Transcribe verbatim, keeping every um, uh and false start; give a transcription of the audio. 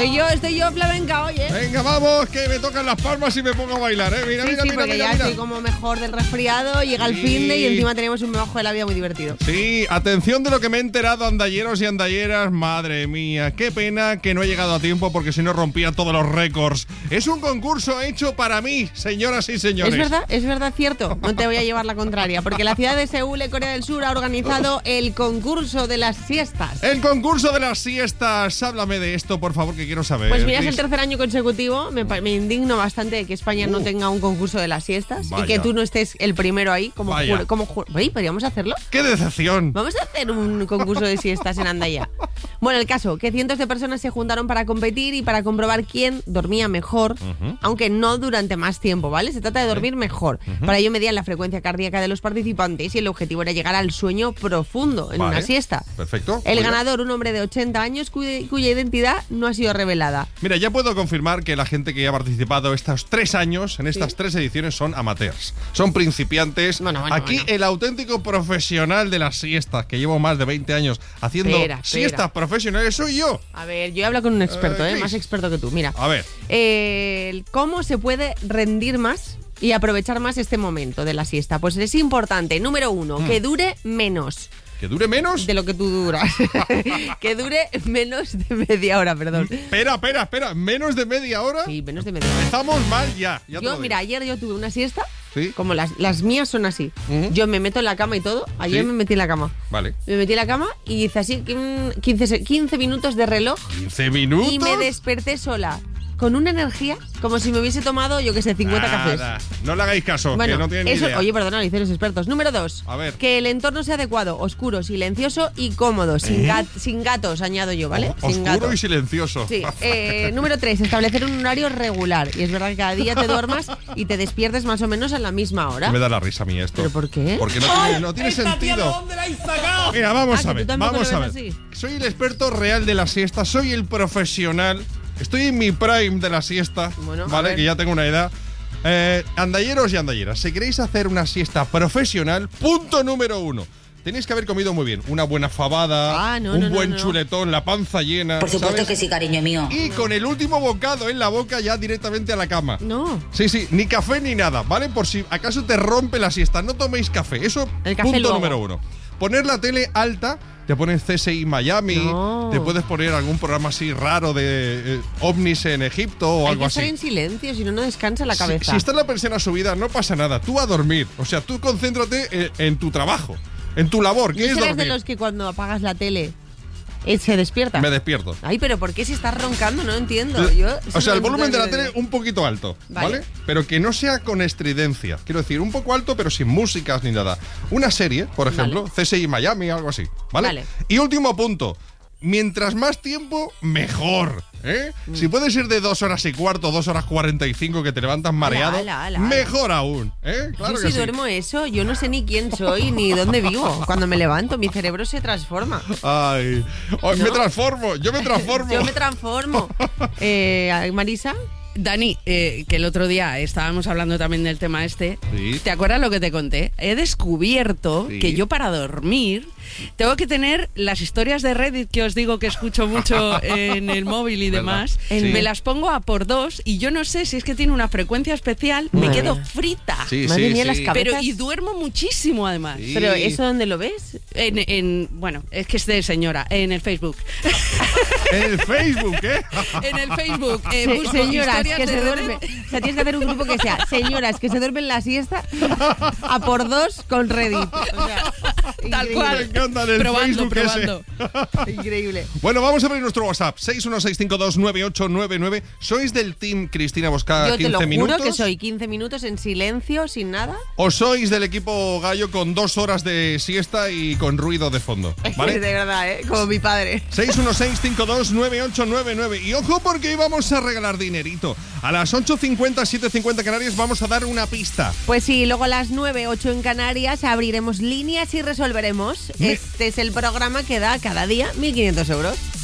Estoy yo, estoy yo flamenca, oye. Venga, vamos, que me tocan las palmas y me pongo a bailar, ¿eh? Mira, sí, mira, sí, mira, porque mira, ya mira. estoy como mejor del resfriado, llega Sí. el finde y encima tenemos un mebajo de la vida muy divertido. Sí, atención de lo que me he enterado, andalleros y andalleras. Madre mía, qué pena que no he llegado a tiempo porque si no rompía todos los récords. Es un concurso hecho para mí, señoras y señores. Es verdad, es verdad, cierto. No te voy a llevar la contraria, porque la ciudad de Seúl, en Corea del Sur, ha organizado el concurso de las siestas. El concurso de las siestas. Háblame de esto, por favor, que quiero saber. Pues mira, es el Cris. tercer año consecutivo. Me, pa- me indigno bastante de que España no Uh. tenga un concurso de las siestas Vaya. y que tú no estés el primero ahí. Como Vaya. jur- como jur- Oye, ¿podríamos hacerlo? ¡Qué decepción! Vamos a hacer un concurso de siestas en Andaya. Bueno, el caso, que cientos de personas se juntaron para competir y para comprobar quién dormía mejor, Ujú. aunque no durante más tiempo, ¿vale? Se trata de dormir mejor. Para ello medían la frecuencia cardíaca de los participantes y el objetivo era llegar al sueño profundo en Vale. una siesta. Perfecto. El Muy bien. ganador, un hombre de ochenta años cuya, cuya identidad no ha sido revelada. Mira, ya puedo confirmar que la gente que ha participado estos tres años, en estas Sí. tres ediciones, son amateurs. Son principiantes. Bueno, bueno, Aquí bueno. el auténtico profesional de las siestas, que llevo más de veinte años haciendo Espera, espera. siestas profesionales, soy yo. A ver, yo he hablado con un experto, Eh, ¿eh? Cris. Más experto que tú. Mira, A ver. eh, ¿cómo se puede rendir más y aprovechar más este momento de la siesta? Pues es importante, número uno, Mm. que dure menos ¿Que dure menos? de lo que tú duras. Que dure menos de media hora, perdón. Espera, espera, espera. ¿Menos de media hora? Sí, menos de media hora. Estamos mal ya. ya te lo Yo, digo. mira, ayer yo tuve una siesta, Sí. como las, las mías son así. Ujú. Yo me meto en la cama y todo. Ayer Sí. me metí en la cama. Vale. Me metí en la cama y hice así mm, quince, se- quince minutos de reloj ¿quince minutos? y me desperté sola. Con una energía como si me hubiese tomado, yo qué sé, cincuenta cafés. Nada. No le hagáis caso, Bueno, que no tienen ni eso, idea. oye, perdona, lo dicen los expertos. Número dos, A ver. que el entorno sea adecuado, oscuro, silencioso y cómodo, sin, ¿Eh? gat- sin gatos, añado yo, ¿vale? O- Sin Oscuro gatos. y silencioso. Sí. Eh, número tres, establecer un horario regular. Y es verdad que cada día te duermas y te despiertes más o menos a la misma hora. Me da la risa a mí esto. ¿Pero por qué? Porque no tiene, no tiene sentido. Mira, vamos Ah, que a tú ver, tampoco vamos lo a ver. ves así. Soy el experto real de la siesta, soy el profesional. Estoy en mi prime de la siesta, Bueno, a ¿vale? ver. Que ya tengo una edad. Eh, andalleros y andalleras, si queréis hacer una siesta profesional, punto número uno. Tenéis que haber comido muy bien. Una buena fabada, Ah, no, un no, no, buen no. chuletón, la panza llena. Por supuesto ¿sabes? que sí, cariño mío. Y con el último bocado en la boca ya directamente a la cama. No. Sí, sí, ni café ni nada, ¿vale? Por si acaso te rompe la siesta, no toméis café. Eso, El café punto luego. número uno. Poner la tele alta, te pones C S I Miami, No. te puedes poner algún programa así raro de eh, ovnis en Egipto o Hay algo que estar así. en silencio, si no, no descansa la Si, cabeza. si está la persiana subida, no pasa nada, tú a dormir. O sea, tú concéntrate en, en tu trabajo, en tu labor, que ¿No es serás de dormir. los que cuando apagas la tele eh, se despierta? Me despierto. Ay, pero ¿por qué si estás roncando? No entiendo. Yo, eso o sea, no el volumen de la entiendo. tele un poquito alto, ¿vale? Vale. Pero que no sea con estridencia. Quiero decir, un poco alto, pero sin músicas ni nada. Una serie, por ejemplo, Vale. C S I Miami, algo así, ¿vale? Vale. Y último punto. Mientras más tiempo, mejor. ¿eh? Mm. Si puede ser de dos horas y cuarto, dos horas cuarenta y cinco que te levantas mareado, ala, ala, ala. mejor aún. ¿eh? Claro yo que si sí. duermo eso, yo no sé ni quién soy ni dónde vivo. Cuando me levanto, mi cerebro se transforma. Ay, oh, me ¿No? transformo, yo me transformo. Yo me transformo. Eh, Marisa, Dani, eh, que el otro día estábamos hablando también del tema este. Sí. ¿Te acuerdas lo que te conté? He descubierto Sí. que yo para dormir tengo que tener las historias de Reddit que os digo que escucho mucho en el móvil y ¿Verdad? demás. Sí. Me las pongo a por dos y yo no sé si es que tiene una frecuencia especial. Me Madre quedo mía. frita. Sí, Madre sí, mía, sí. las cabezas. Pero y duermo muchísimo además. Sí. ¿pero eso dónde lo ves? En, en- bueno, es que es de señora, en el Facebook. En el Facebook, ¿eh? En el Facebook. eh, Se- busco señoras historias que de se Reddit. duermen. O sea, tienes que hacer un grupo que sea señoras que se duermen la siesta a por dos con Reddit. O sea, Tal increíble. cual. Me encanta el Probando, Facebook ese. probando. Increíble. Bueno, vamos a abrir nuestro WhatsApp, seis uno seis cinco dos nueve ocho nueve nueve. ¿Sois del team Cristina Bosca Yo te lo quince minutos? juro que soy quince minutos en silencio, sin nada. ¿O sois del equipo Gallo con dos horas de siesta y con ruido de fondo? De ¿Vale? verdad, ¿eh? Como mi padre. seis uno seis cinco dos nueve ocho nueve nueve. Y ojo porque hoy vamos a regalar dinerito. A las ocho cincuenta, siete cincuenta Canarias vamos a dar una pista. Pues sí, luego a las nueve, ocho en Canarias abriremos líneas y resolveremos. Este es el programa que da cada día mil quinientos euros.